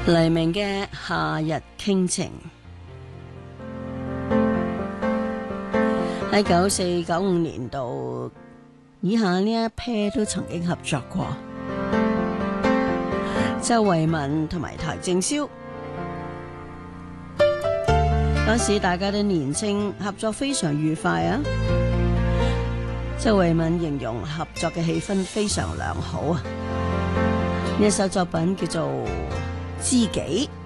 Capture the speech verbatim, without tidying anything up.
黎明嘅夏日傾情，喺九四九五年度以下呢一 pair 都曾經合作過，周慧敏同埋邰正宵。嗰時大家都年輕，合作非常愉快啊！周慧敏形容合作嘅氣氛非常良好啊！呢一首作品叫做《知己》。